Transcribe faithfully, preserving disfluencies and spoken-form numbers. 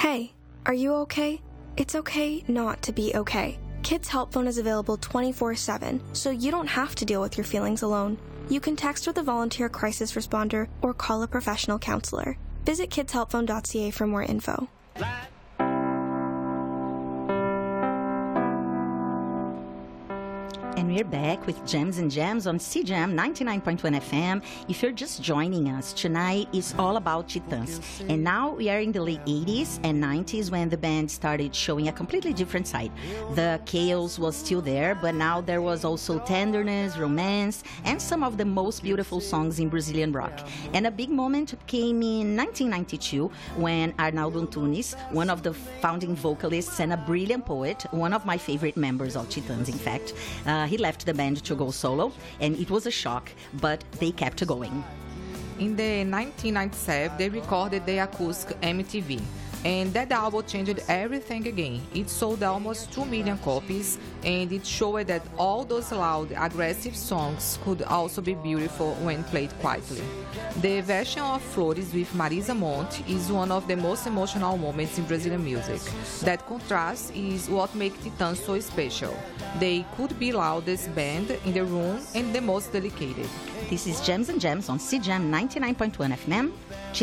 Hey, are you okay? It's okay not to be okay. Kids Help Phone is available twenty-four seven, so you don't have to deal with your feelings alone. You can text with a volunteer crisis responder or call a professional counselor. Visit kids help phone dot c a for more info. And we're back with Gems and Jams on C Jam ninety-nine point one F M. If you're just joining us, tonight is all about Titãs. And now we are in the late eighties and nineties when the band started showing a completely different side. The chaos was still there, but now there was also tenderness, romance, and some of the most beautiful songs in Brazilian rock. And a big moment came in nineteen ninety-two when Arnaldo Antunes, one of the founding vocalists and a brilliant poet, one of my favorite members of Titãs, in fact, uh, he left the band to go solo, and it was a shock, but they kept going. In the nineteen ninety-seven, they recorded the acoustic M T V, and that album changed everything again. It sold almost two million copies, and it showed that all those loud, aggressive songs could also be beautiful when played quietly. The version of Flores with Marisa Monte is one of the most emotional moments in Brazilian music. That contrast is what makes Titãs so special. They could be loudest band in the room and the most dedicated. This is Gems and Jams on C Jam ninety-nine point one F M.